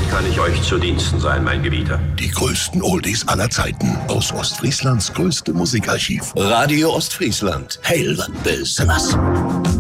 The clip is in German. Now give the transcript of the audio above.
kann ich euch zu Diensten sein, mein Gebieter? Die größten Oldies aller Zeiten aus Ostfrieslands größtem Musikarchiv. Radio Ostfriesland. Hail the Sinners.